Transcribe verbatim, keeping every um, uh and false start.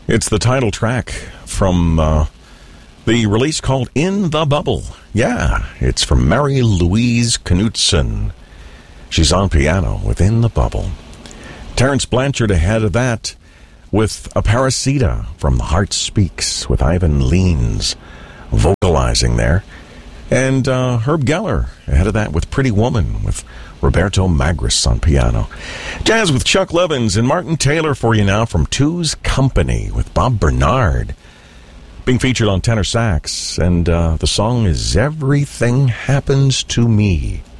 It's the title track from uh, the release called In the Bubble. Yeah, it's from Mary Louise Knutson. She's on piano with In the Bubble. Terence Blanchard ahead of that with a Parasita from The Heart Speaks with Ivan Leans vocalizing there. And uh, Herb Geller ahead of that with Pretty Woman with Roberto Magris on piano. Jazz with Chuck Levins and Martin Taylor for you now from Two's Company with Bob Bernard. Being featured on tenor sax. And uh, the song is Everything Happens to Me.